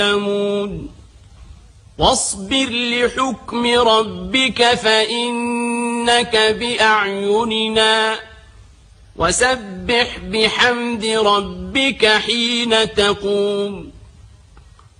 واصبر لحكم ربك فإنك بأعيننا وسبح بحمد ربك حين تقوم